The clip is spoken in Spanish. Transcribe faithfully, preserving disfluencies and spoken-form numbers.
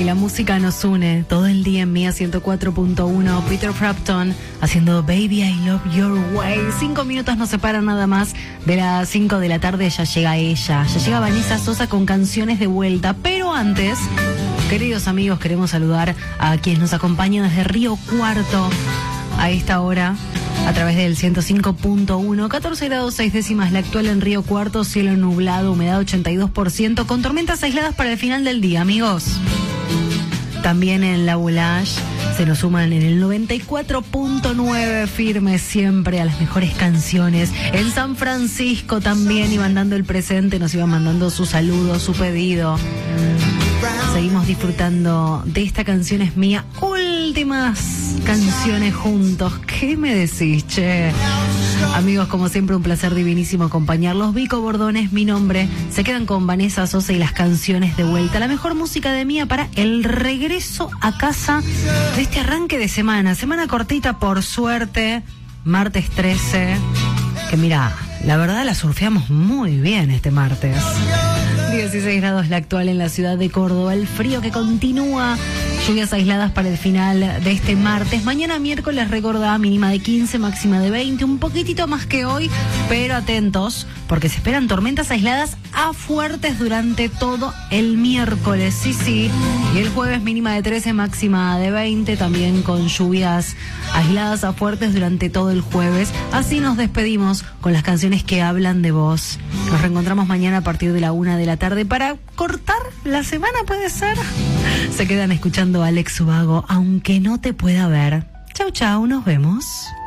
Y la música nos une todo el día en Mía ciento cuatro punto uno. Peter Frampton haciendo Baby I Love Your Way. Cinco minutos nos separan nada más de las cinco de la tarde. Ya llega ella, ya llega Vanessa Sosa con Canciones de Vuelta. Pero antes, queridos amigos, queremos saludar a quienes nos acompañan desde Río Cuarto a esta hora a través del ciento cinco punto uno. catorce grados seis décimas la actual en Río Cuarto, cielo nublado, humedad ochenta y dos por ciento, con tormentas aisladas para el final del día, amigos. También en La Boulage se nos suman en el noventa y cuatro punto nueve, firmes siempre a las mejores canciones. En San Francisco también iban dando el presente, nos iban mandando su saludo, su pedido. Seguimos disfrutando de esta canción es mía. Últimas canciones juntos. ¿Qué me decís, che? Amigos, como siempre, un placer divinísimo acompañarlos. Vico Bordón es mi nombre. Se quedan con Vanessa Sosa y las Canciones de Vuelta. La mejor música de Mía para el regreso a casa de este arranque de semana. Semana cortita, por suerte. Martes trece. Que mira, la verdad la surfeamos muy bien este martes. dieciséis grados la actual en la ciudad de Córdoba. El frío que continúa. Lluvias aisladas para el final de este martes. Mañana miércoles, recordá, mínima de quince, máxima de veinte. Un poquitito más que hoy, pero atentos, porque se esperan tormentas aisladas a fuertes durante todo el miércoles. Sí, sí. Y el jueves mínima de trece, máxima de veinte. También con lluvias aisladas a fuertes durante todo el jueves. Así nos despedimos con las canciones que hablan de vos. Nos reencontramos mañana a partir de la una de la tarde para cortar la semana, ¿puede ser? Se quedan escuchando a Alex Ubago, aunque no te pueda ver. Chau, chau, nos vemos.